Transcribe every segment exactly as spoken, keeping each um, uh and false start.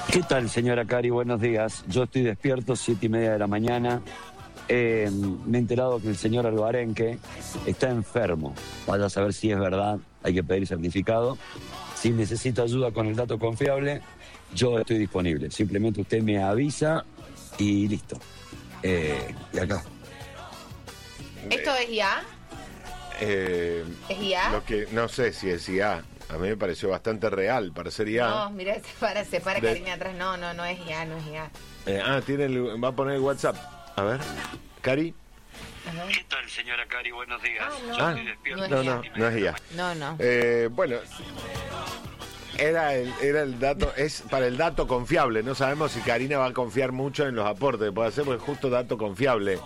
¿Qué tal, señora Cari? Buenos días. Yo estoy despierto, siete y media de la mañana. Eh, me he enterado que el señor Alvarenque está enfermo. Vaya a saber si es verdad, hay que pedir certificado. Si necesita ayuda con el dato confiable, yo estoy disponible. Simplemente usted me avisa y listo. Eh, y acá. ¿Esto es I A? Eh, ¿Es I A? Lo que, no sé si es I A. A mí me pareció bastante real para ser I A. No, mira, se para, se para De... Karina atrás. No, no, no es I A, no es I A. Eh, ah, tiene el, va a poner el WhatsApp. A ver, Cari. Ajá. ¿Qué tal, señora Cari? Buenos días. Ah, no. Yo Ah, estoy despierto. no, no, no es I A. No, no. Eh, bueno, era el, era el dato, es para el dato confiable. No sabemos si Karina va a confiar mucho en los aportes que puede hacer, porque es justo dato confiable.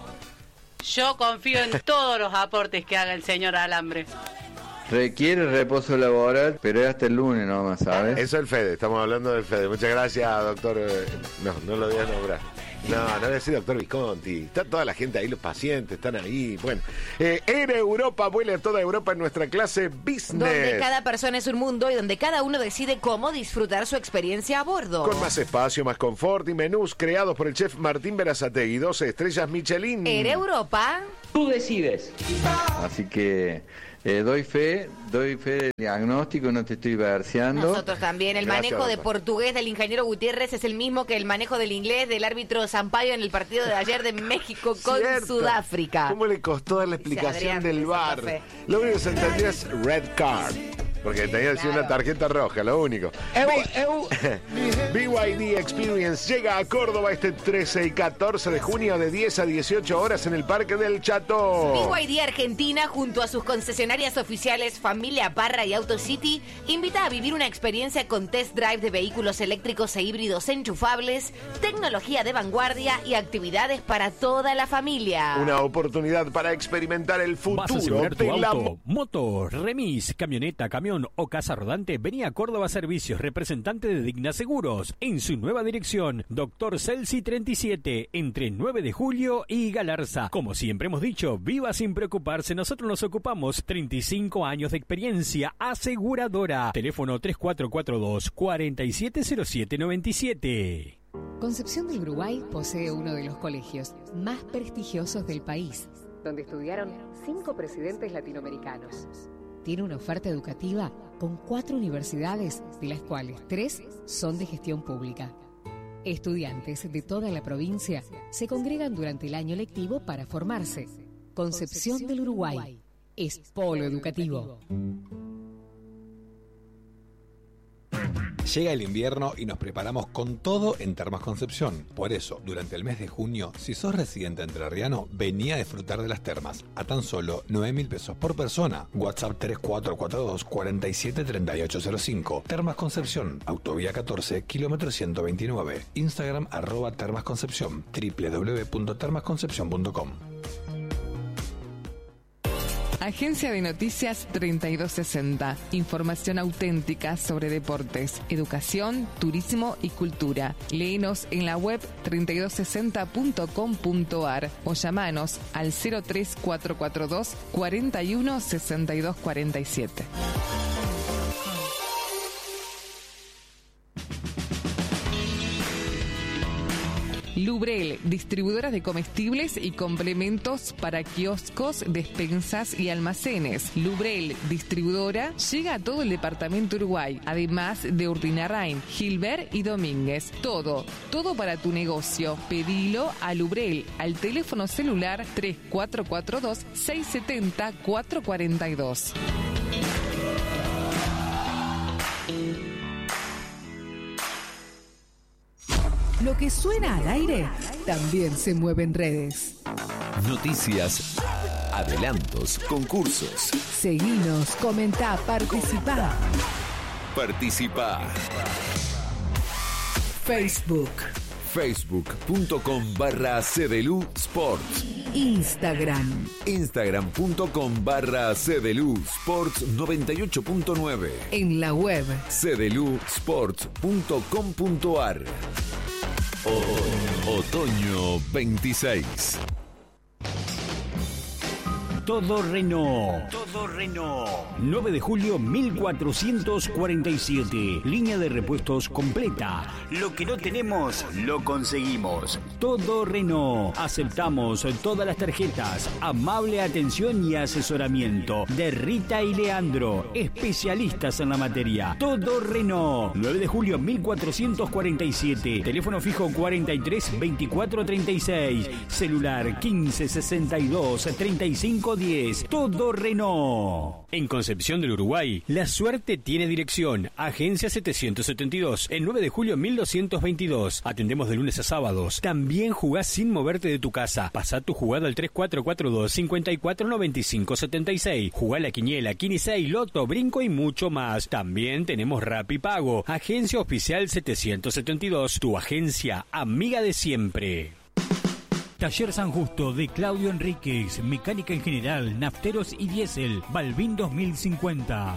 Yo confío en todos los aportes que haga el señor Alambre. Requiere reposo laboral, pero es hasta el lunes nomás, ¿sabes? Eso es el Fede, estamos hablando del Fede. Muchas gracias, doctor. No, no lo voy a nombrar. No, no voy a decir doctor Visconti. Está toda la gente ahí, los pacientes están ahí. Bueno, eh, en Europa, vuela a toda Europa en nuestra clase Business. Donde cada persona es un mundo y donde cada uno decide cómo disfrutar su experiencia a bordo. Con más espacio, más confort y menús creados por el chef Martín Berazategui, doce estrellas Michelin. En Europa. Tú decides. Así que eh, doy fe, doy fe del diagnóstico, no te estoy verseando. Nosotros también. El Gracias, manejo de doctor. portugués del ingeniero Gutiérrez es el mismo que el manejo del inglés del árbitro Sampaio en el partido de ayer de México con Cierto. Sudáfrica. ¿Cómo le costó dar la explicación Adrián, del de V A Santa R? Fe. Lo único que se entendía es red card. Porque tenía que decir Claro. una tarjeta roja, lo único. Eu, eu. B Y D Experience llega a Córdoba este trece y catorce de junio de diez a dieciocho horas en el Parque del Chato. B Y D Argentina, junto a sus concesionarias oficiales Familia Parra y AutoCity, invita a vivir una experiencia con test drive de vehículos eléctricos e híbridos enchufables, tecnología de vanguardia y actividades para toda la familia. Una oportunidad para experimentar el ¿Vas a futuro asegurar tu de la auto, moto, remis, camioneta, camión o casa rodante? Vení a Córdoba Servicios, representante de Digna Seguros, en su nueva dirección, Doctor Celsi treinta y siete, entre nueve de julio y Galarza. Como siempre hemos dicho, viva sin preocuparse, nosotros nos ocupamos. Treinta y cinco años de experiencia aseguradora. Teléfono tres cuatro cuatro dos, cuatro siete cero siete nueve siete. Concepción del Uruguay posee uno de los colegios más prestigiosos del país, donde estudiaron cinco presidentes latinoamericanos. Tiene una oferta educativa con cuatro universidades, de las cuales tres son de gestión pública. Estudiantes de toda la provincia se congregan durante el año lectivo para formarse. Concepción del Uruguay es polo educativo. Llega el invierno y nos preparamos con todo en Termas Concepción. Por eso, durante el mes de junio, si sos residente entrerriano, vení a disfrutar de las termas a tan solo nueve mil pesos por persona. WhatsApp tres cuatro cuatro dos, cuatro siete tres ocho cero cinco. Termas Concepción, Autovía catorce, kilómetro ciento veintinueve. Instagram arroba Termas Concepción, doble u doble u doble u punto termas concepción punto com. Agencia de Noticias treinta y dos sesenta. Información auténtica sobre deportes, educación, turismo y cultura. Léenos en la web treinta y dos sesenta punto com punto ar o llamanos al cero tres cuatro cuatro dos, cuatro uno, seis dos cuatro siete. Lubrel, distribuidora de comestibles y complementos para kioscos, despensas y almacenes. Lubrel, distribuidora, llega a todo el departamento Uruguay, además de Urdinarrain, Gilbert y Domínguez. Todo, todo para tu negocio. Pedilo a Lubrel, al teléfono celular tres cuatro cuatro dos, seis siete cero, cuatro cuatro dos. Lo que suena al aire también se mueve en redes. Noticias, adelantos, concursos. Seguinos, comentá, participá. Participa. Facebook, Facebook.com barra Cedelu Sports. Instagram, Instagram.com barra Cedelu Sports noventa y ocho punto nueve. en la web Cedelu Sports punto com punto ar. O- Otoño veintiséis. Todo Renault. Todo Renault. nueve de julio mil cuatrocientos cuarenta y siete. Línea de repuestos completa. Lo que no tenemos, lo conseguimos. Todo Renault. Aceptamos todas las tarjetas. Amable atención y asesoramiento de Rita y Leandro, especialistas en la materia. Todo Renault. nueve de julio mil cuatrocientos cuarenta y siete. Teléfono fijo cuarenta y tres veinticuatro treinta y seis. Celular quince sesenta y dos treinta y cinco diez. Todo Renault. En Concepción del Uruguay, la suerte tiene dirección. Agencia setecientos setenta y dos. El nueve de julio mil doscientos veintidós. Atendemos de lunes a sábados. También jugás sin moverte de tu casa. Pasá tu jugada al tres cuatro cuatro dos cinco cuatro nueve cinco siete seis. Jugá la quiniela, quince, loto, brinco y mucho más. También tenemos Rapipago. Agencia oficial setecientos setenta y dos. Tu agencia amiga de siempre. Taller San Justo de Claudio Enríquez, mecánica en general, nafteros y diésel, Balbín dos mil cincuenta.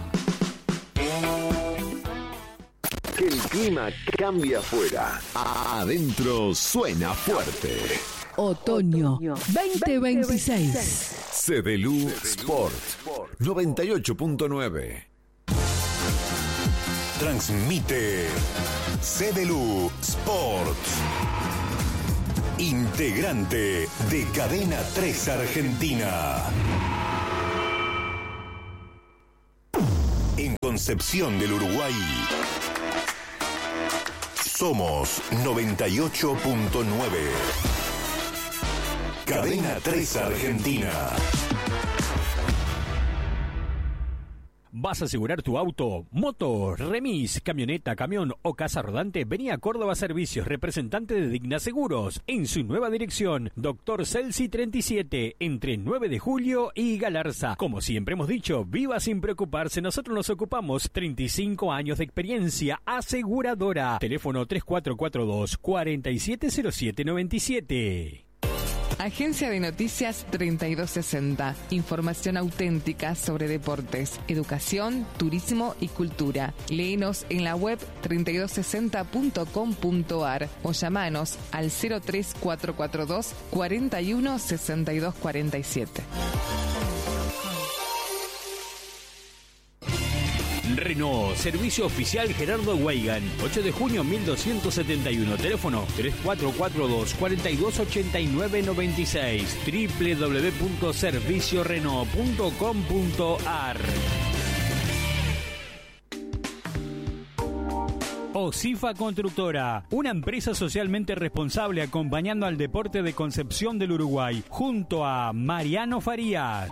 Que el clima cambie afuera. Adentro suena fuerte. Otoño veinte veintiséis. Cedelu Sport noventa y ocho punto nueve. Transmite Cedelu Sports. Integrante de Cadena tres Argentina. En Concepción del Uruguay somos noventa y ocho punto nueve. Cadena tres Argentina. ¿Vas a asegurar tu auto, moto, remis, camioneta, camión o casa rodante? Vení a Córdoba Servicios, representante de Digna Seguros, en su nueva dirección, Doctor Celsi treinta y siete, entre nueve de julio y Galarza. Como siempre hemos dicho, viva sin preocuparse, nosotros nos ocupamos. treinta y cinco años de experiencia aseguradora. Teléfono tres cuatro cuatro dos, cuatro siete cero siete nueve siete. Agencia de Noticias treinta y dos sesenta. Información auténtica sobre deportes, educación, turismo y cultura. Léenos en la web treinta y dos sesenta punto com punto ar o llamanos al cero tres cuatro cuatro dos, cuatro uno, seis dos cuatro siete. Renault, servicio oficial Gerardo Weigan, ocho de junio mil doscientos setenta y uno, teléfono tres cuatro cuatro dos, cuatro dos ocho nueve nueve seis, doble u doble u doble u punto servicio renault punto com punto ar. Osifa Constructora, una empresa socialmente responsable acompañando al deporte de Concepción del Uruguay, junto a Mariano Farías.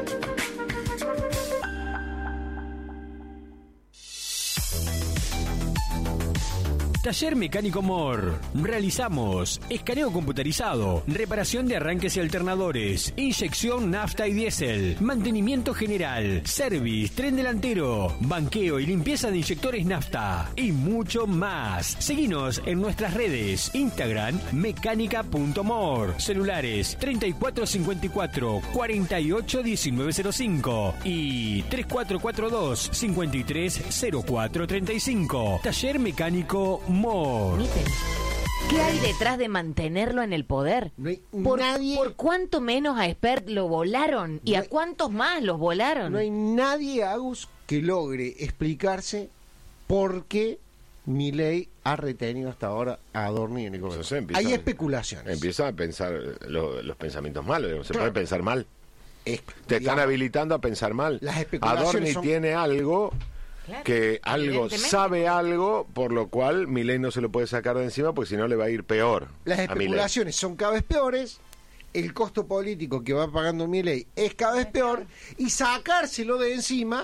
Taller Mecánico Mor. Realizamos escaneo computarizado, reparación de arranques y alternadores, inyección nafta y diésel, mantenimiento general, service, tren delantero, banqueo y limpieza de inyectores nafta y mucho más. Seguinos en nuestras redes, Instagram mecánica punto mor, celulares treinta y cuatro cincuenta y cuatro, cuarenta y ocho diecinueve cero cinco y tres cuatro cuatro dos, cincuenta y tres cero cuatro treinta y cinco. Taller Mecánico Mor. ¿Qué hay detrás de mantenerlo en el poder? No hay ¿Por, nadie... ¿Por cuánto menos a Espert lo volaron? ¿Y no a hay... cuántos más los volaron? No hay nadie, Agus, que logre explicarse por qué Milei ha retenido hasta ahora a Adorni en el gobierno. Entonces, empiezan, hay especulaciones. Empiezan a pensar lo, los pensamientos malos. Digamos. Se claro. puede pensar mal. Es, Te digamos, están habilitando a pensar mal. Las especulaciones Adorni son... tiene algo... Claro, que algo sabe algo, por lo cual Milei no se lo puede sacar de encima, porque si no le va a ir peor. Las a especulaciones son cada vez peores, el costo político que va pagando Milei es cada vez peor, y sacárselo de encima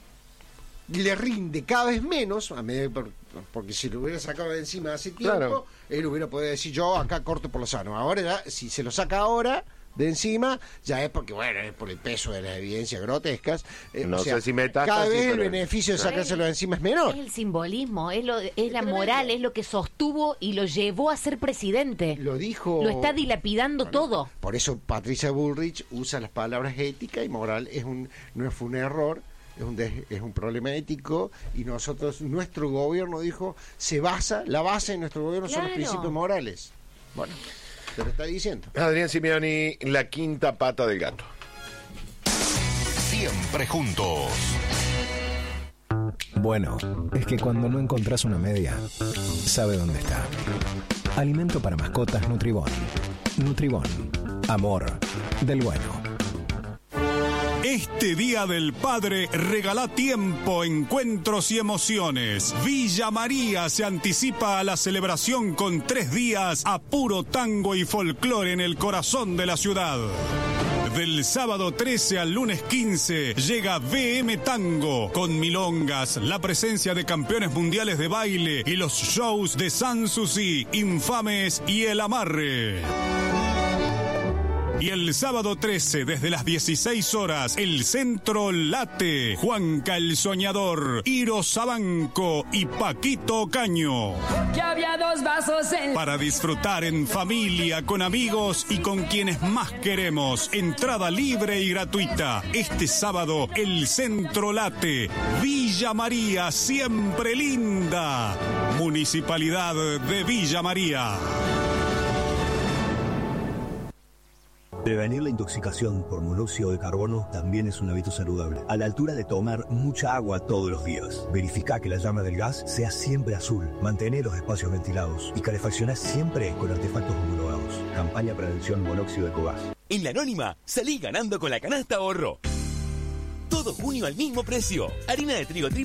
le rinde cada vez menos, a medida por, porque si lo hubiera sacado de encima hace tiempo, claro. él hubiera podido decir yo acá corto por lo sano. Ahora ya, si se lo saca ahora de encima, ya es porque, bueno, es por el peso de las evidencias grotescas. Eh, no o sea, sé si metástasis, cada vez el pero... beneficio de sacárselo de encima es menor. Es el simbolismo, es, lo, es la moral, es lo que sostuvo y lo llevó a ser presidente. Lo dijo... Lo está dilapidando bueno, todo. Por eso Patricia Bullrich usa las palabras ética y moral. Es un, no fue un error, es un, de, es un problema ético, y nosotros, nuestro gobierno dijo, se basa, la base de nuestro gobierno claro. son los principios morales. Bueno... te lo está diciendo. Adrián Simeoni, la quinta pata del gato. siempre juntos. Bueno, es que cuando no encontrás una media, sabe dónde está. Alimento para mascotas Nutribón. Nutribón. Amor del bueno. Este Día del Padre regala tiempo, encuentros y emociones. Villa María se anticipa a la celebración con tres días a puro tango y folclore en el corazón de la ciudad. Del sábado trece al lunes quince llega V M Tango con milongas, la presencia de campeones mundiales de baile y los shows de Sanssouci, Infames y El Amarre. Y el sábado trece, desde las dieciséis horas, el Centro Late, Juanca el Soñador, Iro Sabanco y Paquito Ocaño. Que había dos vasos en... Para disfrutar en familia, con amigos y con quienes más queremos. Entrada libre y gratuita. Este sábado, el Centro Late, Villa María, siempre linda. Municipalidad de Villa María. Prevenir la intoxicación por monóxido de carbono también es un hábito saludable. A la altura de tomar mucha agua todos los días. Verifica que la llama del gas sea siempre azul. Mantener los espacios ventilados. Y calefacciona siempre con artefactos homologados. Campaña Prevención Monóxido de Ecogás. En La Anónima, salí ganando con la canasta ahorro. Todo junio al mismo precio. Harina de trigo triple